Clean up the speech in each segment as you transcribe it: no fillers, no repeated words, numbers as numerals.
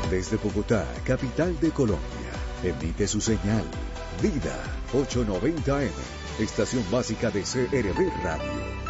Desde Bogotá, capital de Colombia, emite su señal Vida 890M, estación básica de CRB Radio.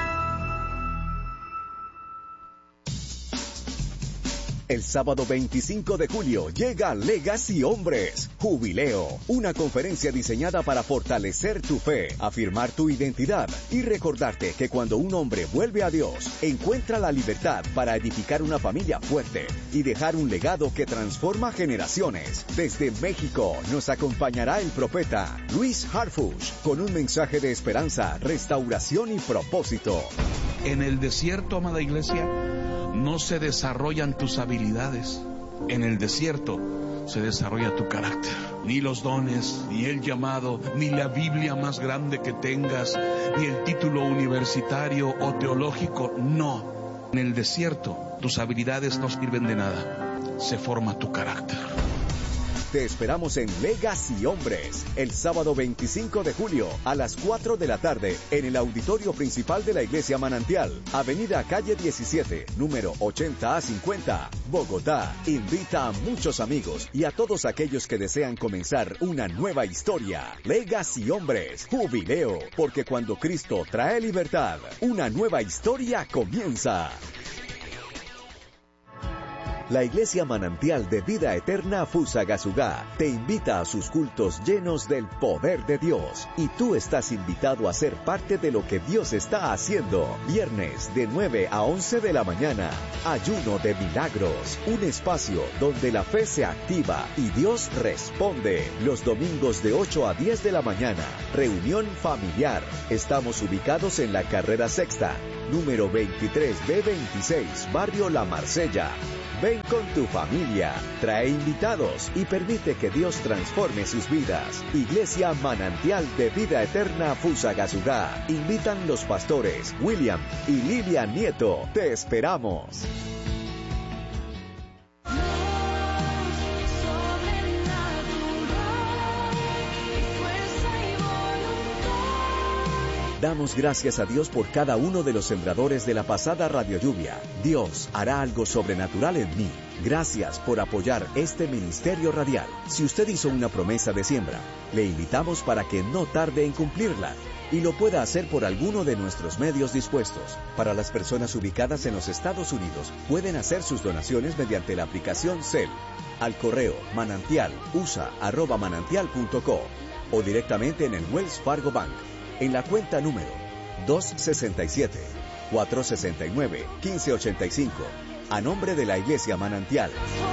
El sábado 25 de julio llega Legacy Hombres, Jubileo, una conferencia diseñada para fortalecer tu fe, afirmar tu identidad y recordarte que cuando un hombre vuelve a Dios, encuentra la libertad para edificar una familia fuerte y dejar un legado que transforma generaciones. Desde México nos acompañará el profeta Luis Harfuch con un mensaje de esperanza, restauración y propósito. En el desierto, amada iglesia, no se desarrollan tus habilidades. En el desierto se desarrolla tu carácter. Ni los dones, ni el llamado, ni la Biblia más grande que tengas, ni el título universitario o teológico, no. En el desierto tus habilidades no sirven de nada. Se forma tu carácter. Te esperamos en Legacy Hombres, el sábado 25 de julio a las 4 de la tarde en el auditorio principal de la Iglesia Manantial, Avenida Calle 17, número 80A50, Bogotá. Invita a muchos amigos y a todos aquellos que desean comenzar una nueva historia. Legacy Hombres, Jubileo, porque cuando Cristo trae libertad, una nueva historia comienza. La Iglesia Manantial de Vida Eterna Fusagasugá te invita a sus cultos llenos del poder de Dios. Y tú estás invitado a ser parte de lo que Dios está haciendo. Viernes de 9 a 11 de la mañana. Ayuno de milagros. Un espacio donde la fe se activa y Dios responde. Los domingos de 8 a 10 de la mañana. Reunión familiar. Estamos ubicados en la carrera sexta, número 23B26, barrio La Marsella. Ven con tu familia, trae invitados y permite que Dios transforme sus vidas. Iglesia Manantial de Vida Eterna Fusagasugá. Invitan los pastores William y Lilian Nieto. Te esperamos. Damos gracias a Dios por cada uno de los sembradores de la pasada Radio Lluvia. Dios hará algo sobrenatural en mí. Gracias por apoyar este ministerio radial. Si usted hizo una promesa de siembra, le invitamos para que no tarde en cumplirla y lo pueda hacer por alguno de nuestros medios dispuestos. Para las personas ubicadas en los Estados Unidos, pueden hacer sus donaciones mediante la aplicación Zelle, al correo manantial@manantial.co o directamente en el Wells Fargo Bank, en la cuenta número 267-469-1585, a nombre de la Iglesia Manantial.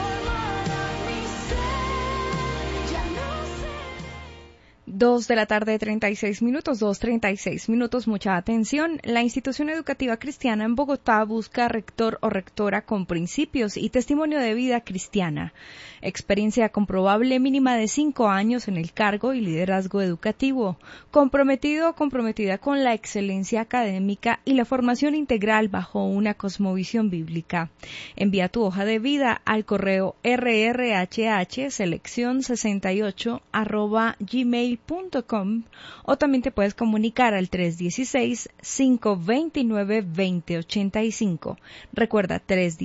2 de la tarde, 36 minutos, 2:36 minutos, mucha atención. La institución educativa cristiana en Bogotá busca rector o rectora con principios y testimonio de vida cristiana, experiencia comprobable mínima de 5 años en el cargo y liderazgo educativo, comprometido o comprometida con la excelencia académica y la formación integral bajo una cosmovisión bíblica. Envía tu hoja de vida al correo rrhhseleccion68@gmail.com o también te puedes comunicar al 316-529-2085. Recuerda,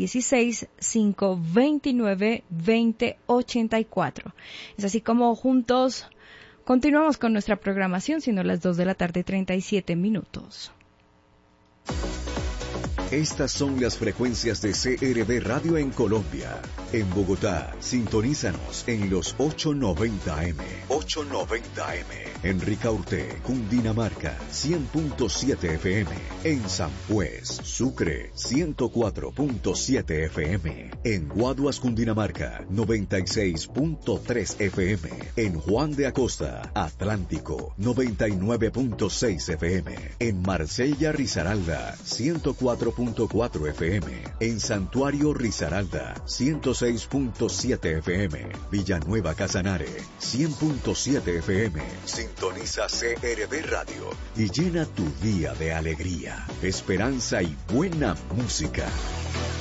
316-529-2084. Es así como juntos continuamos con nuestra programación, siendo las 2 de la tarde, 37 minutos. Estas son las frecuencias de CRB Radio en Colombia. En Bogotá, sintonízanos en los 890M. 890M. En Ricaurte, Cundinamarca, 100.7 FM. En San Juez, Sucre, 104.7 FM. En Guaduas, Cundinamarca, 96.3 FM. En Juan de Acosta, Atlántico, 99.6 FM. En Marsella, Risaralda, 104.4 FM. En Santuario Risaralda, 106.7 FM. Villanueva Casanare, 100.7 FM. Sintoniza CRB Radio y llena tu día de alegría, esperanza y buena música.